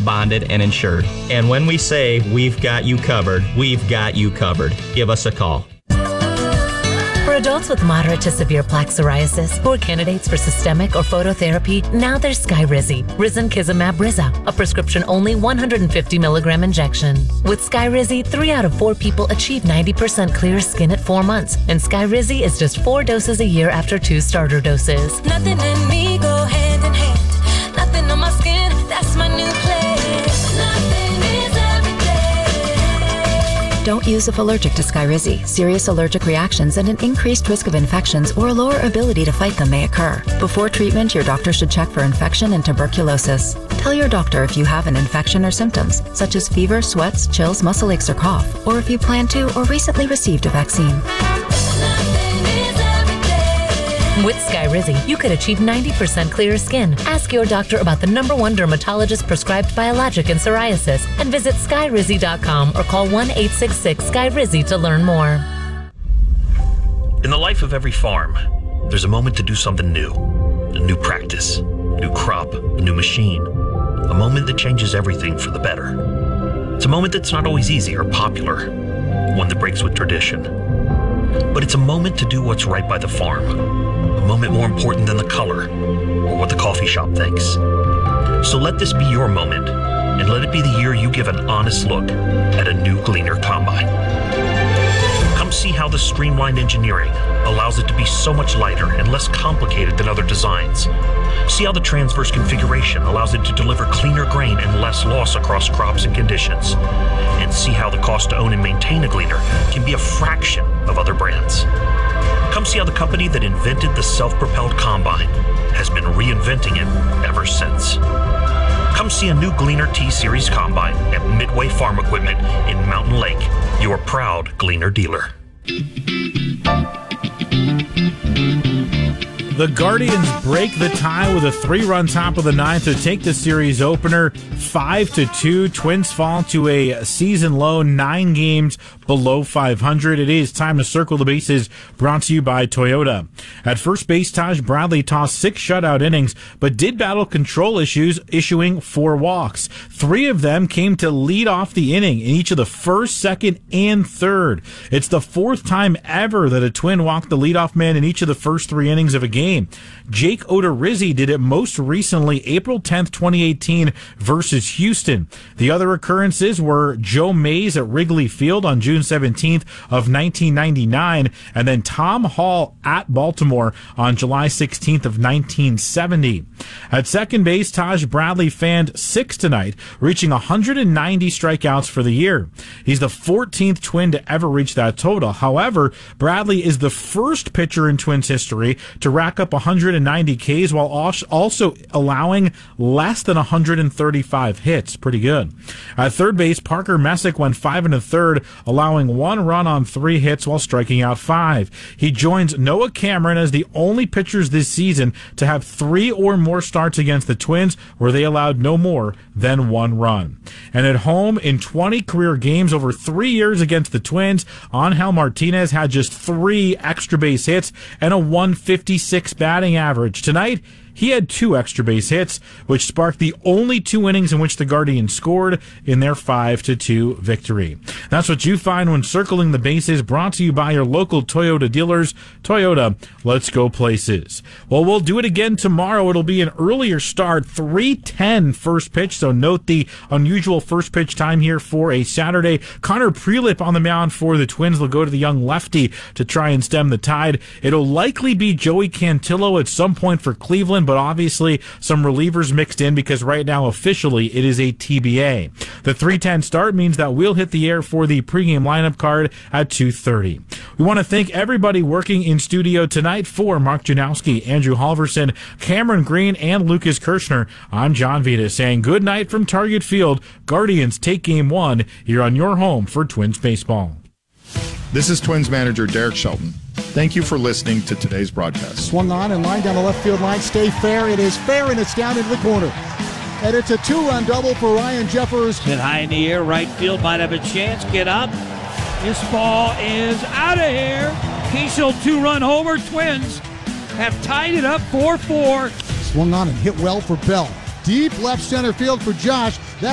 bonded, and insured. And when we say we've got you covered, we've got you covered. Give us a call. For adults with moderate to severe plaque psoriasis who are candidates for systemic or phototherapy, now there's Skyrizi, Risankizumab Riza, a prescription-only 150 milligram injection. With Skyrizi, 3 out of 4 people achieve 90% clear skin at 4 months, and Skyrizi is just 4 doses a year after 2 starter doses. Nothing and me go hand in hand. Nothing on my skin, that's my new place. Nothing is everything. Don't use if allergic to Skyrizi. Serious allergic reactions and an increased risk of infections or a lower ability to fight them may occur. Before treatment, your doctor should check for infection and tuberculosis. Tell your doctor if you have an infection or symptoms, such as fever, sweats, chills, muscle aches, or cough, or if you plan to or recently received a vaccine. With Skyrizi, you could achieve 90% clearer skin. Ask your doctor about the #1 dermatologist prescribed biologic in psoriasis and visit skyrizi.com or call 1-866-SKYRIZI to learn more. In the life of every farm, there's a moment to do something new. A new practice, a new crop, a new machine. A moment that changes everything for the better. It's a moment that's not always easy or popular, one that breaks with tradition. But it's a moment to do what's right by the farm. A moment more important than the color or what the coffee shop thinks. So let this be your moment, and let it be the year you give an honest look at a new Gleaner Combine. Come see how the streamlined engineering allows it to be so much lighter and less complicated than other designs. See how the transverse configuration allows it to deliver cleaner grain and less loss across crops and conditions. And see how the cost to own and maintain a Gleaner can be a fraction of other brands. Come see how the company that invented the self-propelled combine has been reinventing it ever since. Come see a new Gleaner T-Series combine at Midway Farm Equipment in Mountain Lake, your proud Gleaner dealer. The Guardians break the tie with a 3-run top of the 9th to take the series opener 5-2. Twins fall to a season low 9 games below 500. It is time to circle the bases, brought to you by Toyota. At first base, Taj Bradley tossed 6 shutout innings, but did battle control issues, issuing 4 walks. 3 of them came to lead off the inning in each of the first, second, and third. It's the 4th time ever that a Twin walked the leadoff man in each of the first 3 innings of a game. Jake Odorizzi did it most recently April 10th, 2018 versus Houston. The other occurrences were Joe Mays at Wrigley Field on June 17th of 1999, and then Tom Hall at Baltimore on July 16th of 1970. At second base, Taj Bradley fanned 6 tonight, reaching 190 strikeouts for the year. He's the 14th Twin to ever reach that total. However, Bradley is the first pitcher in Twins history to rack up 190 Ks while also allowing less than 135 hits. Pretty good. At third base, Parker Messick went 5 1/3, allowing 1 run on 3 hits while striking out 5. He joins Noah Cameron as the only pitchers this season to have 3 or more starts against the Twins where they allowed no more than 1 run. And at home, in 20 career games over 3 years against the Twins, Angel Martinez had just 3 extra base hits and a 156 batting average. Tonight, he had 2 extra base hits, which sparked the only 2 innings in which the Guardians scored in their 5-2 victory. That's what you find when circling the bases, brought to you by your local Toyota dealers. Toyota, let's go places. Well, we'll do it again tomorrow. It'll be an earlier start, 3:10 first pitch, so note the unusual first pitch time here for a Saturday. Connor Prelip on the mound for the Twins. They'll go to the young lefty to try and stem the tide. It'll likely be Joey Cantillo at some point for Cleveland, but obviously some relievers mixed in because right now officially it is a TBA. The 3:10 start means that we'll hit the air for the pregame lineup card at 2:30. We want to thank everybody working in studio tonight. For Mark Janowski, Andrew Halverson, Cameron Green, and Lucas Kirshner, I'm John Vita saying good night from Target Field. Guardians take game 1 here on your home for Twins baseball. This is Twins manager Derek Shelton. Thank you for listening to today's broadcast. Swung on and line down the left field line. Stay fair. It is fair, and it's down into the corner. And it's a 2-run double for Ryan Jeffers. Hit high in the air. Right field might have a chance. Get up. This ball is out of here. Kiesel 2-run homer. Twins have tied it up 4-4. Swung on and hit well for Bell. Deep left center field for Josh.